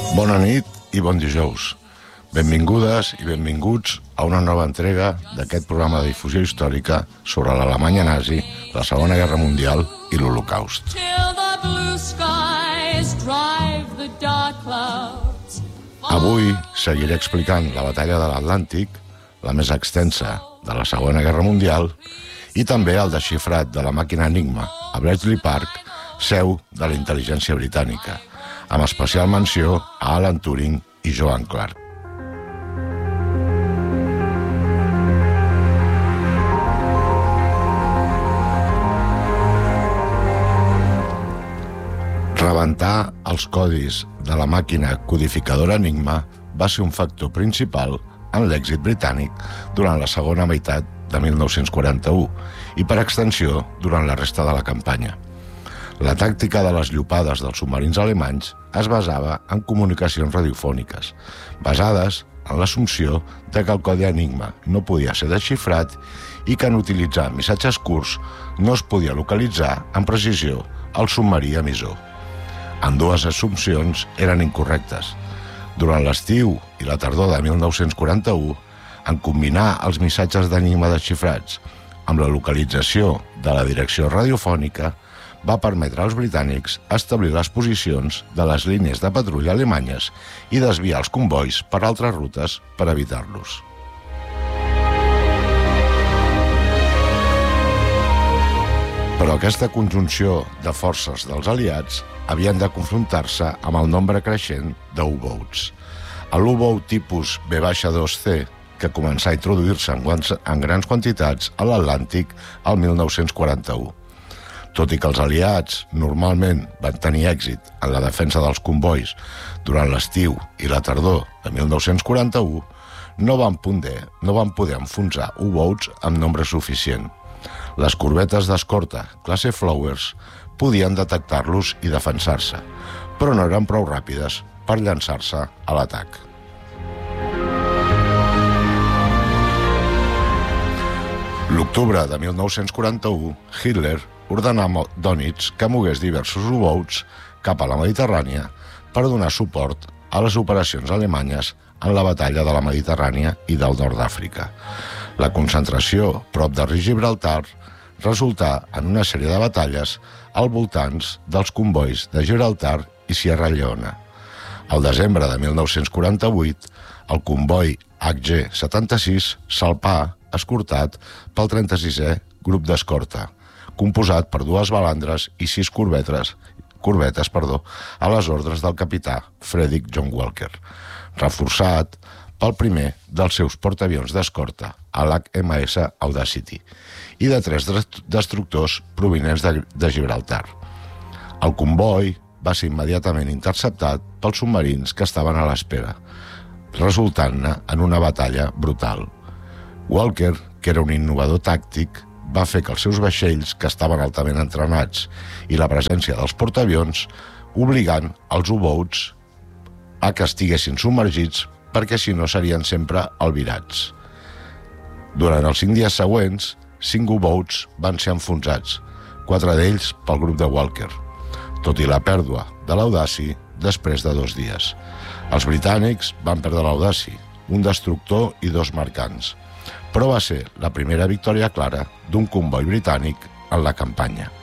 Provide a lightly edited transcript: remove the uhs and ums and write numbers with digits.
Bona nit i bon dijous. Benvingudes i benvinguts a una nova entrega d'aquest programa de difusió històrica sobre l'Alemanya nazi, la Segona Guerra Mundial i l'Holocaust. Avui seguiré explicant la batalla de l'Atlàntic, la més extensa de la Segona Guerra Mundial, i també el desxifrat de la màquina Enigma a Bletchley Park, seu de la intel·ligència britànica, amb especial menció a Alan Turing i Joan Clark. Rebentar els codis de la màquina codificadora Enigma va ser un factor principal en l'èxit britànic durant la segona meitat de 1941 i, per extensió, durant la resta de la campanya. La tàctica de les llopades dels submarins alemanys es basava en comunicacions radiofòniques, basades en l'assumpció de que el codi Enigma no podia ser desxifrat i que en utilitzar missatges curts no es podia localitzar amb precisió el submarí emissor. Ambdues assumpcions eren incorrectes. Durant l'estiu i la tardor de 1941, en combinar els missatges d'Enigma desxifrats amb la localització de la direcció radiofònica, va permetre als britànics establir les posicions de les línies de patrulla alemanyes i desviar els convois per altres rutes per evitar-los. Però aquesta conjunció de forces dels aliats havien de confrontar-se amb el nombre creixent de U-boats. L'U-boat tipus B-2C, que començà a introduir-se en grans quantitats a l'Atlàntic el 1941. Tot i que els aliats normalment van tenir èxit en la defensa dels convois durant l'estiu i la tardor de 1941, no van poder enfonsar U-boats amb nombre suficient. Les corbetes d'escorta classe Flowers podien detectar-los i defensar-se, però no eren prou ràpides per llançar-se a l'atac. L'octubre de 1941, Hitler ordenà a Dönitz que mogués diversos U-boats cap a la Mediterrània per donar suport a les operacions alemanyes en la batalla de la Mediterrània i del nord d'Àfrica. La concentració prop de Gibraltar resultà en una sèrie de batalles al voltant dels convois de Gibraltar i Sierra Leone. Al desembre de 1948, el comboi HG-76 salpà escortat pel 36è grup d'escorta, composat per 2 balandres i 6 corbetes a les ordres del capità Frederick John Walker, reforçat pel primer dels seus portaavions d'escorta, l'HMS Audacity, i de 3 destructors provinents de Gibraltar. El comboi va ser immediatament interceptat pels submarins que estaven a l'espera, resultant-ne en una batalla brutal. Walker, que era un innovador tàctic, va fer que els seus vaixells, que estaven altament entrenats, i la presència dels portaavions, obligant els U-boats a que estiguessin submergits perquè si no serien sempre albirats. Durant els 5 dies següents, 5 U-boats van ser enfonsats, 4 d'ells pel grup de Walker, tot i la pèrdua de l'Audaci després de 2 dies. Els britànics van perdre l'Audaci, un destructor i 2 mercants, però va ser la primera victòria clara d'un comboi britànic en la campanya.